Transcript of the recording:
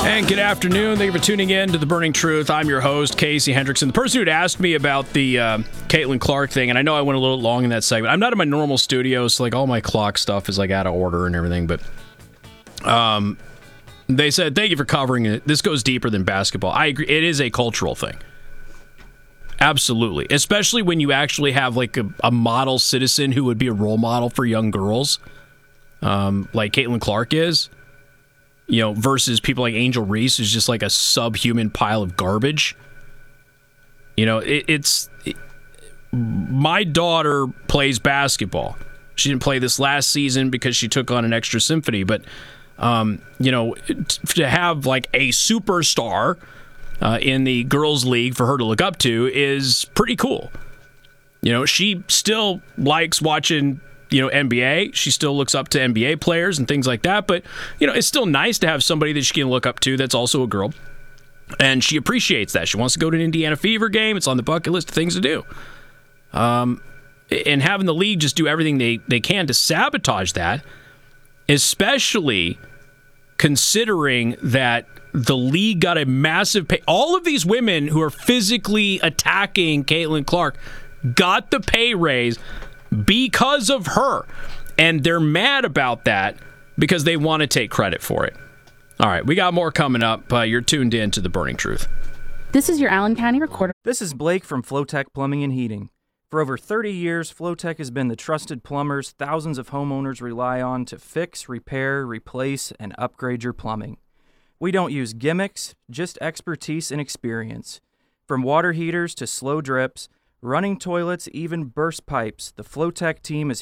And good afternoon. Thank you for tuning in to The Burning Truth. I'm your host, Casey Hendrickson. The person who'd asked me about the Caitlin Clark thing, and I know I went a little long in that segment. I'm not in my normal studio, so like all my clock stuff is like out of order and everything. But they said, thank you for covering it. This goes deeper than basketball. I agree. It is a cultural thing. Absolutely. Especially when you actually have like a model citizen who would be a role model for young girls, like Caitlin Clark is. You know, versus people like Angel Reese, who's just like a subhuman pile of garbage. You know, my daughter plays basketball. She didn't play this last season because she took on an extra symphony, but you know, to have like a superstar in the girls' league for her to look up to is pretty cool. You know, she still likes watching, you know, NBA. She still looks up to NBA players and things like that. But, you know, it's still nice to have somebody that she can look up to that's also a girl. And she appreciates that. She wants to go to an Indiana Fever game. It's on the bucket list of things to do. And having the league just do everything they can to sabotage that, especially considering that the league got a massive pay. All of these women who are physically attacking Caitlin Clark got the pay raise because of her, and they're mad about that because they want to take credit for it. All right, we got more coming up. You're tuned in to The Burning Truth. This is your Allen County Recorder. This is Blake from Flowtech Plumbing and Heating. For over 30 years, Flowtech has been the trusted plumbers thousands of homeowners rely on to fix, repair, replace, and upgrade your plumbing. We don't use gimmicks, just expertise and experience. From water heaters to slow drips, running toilets, even burst pipes, the Flowtech team is